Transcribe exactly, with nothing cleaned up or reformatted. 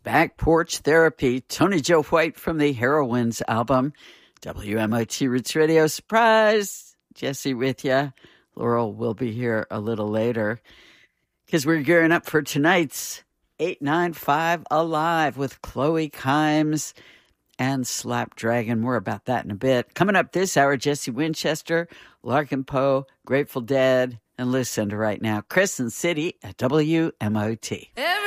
Back Porch Therapy, Tony Joe White from the Heroines album. W M O T Roots Radio. Surprise! Jesse with you. Laurel will be here a little later because we're gearing up for tonight's eight ninety-five Alive with Chloe Kimes and Slapdragon. More about that in a bit. Coming up this hour, Jesse Winchester, Larkin Poe, Grateful Dead, and Liz Cinder right now. Crescent City at W M O T.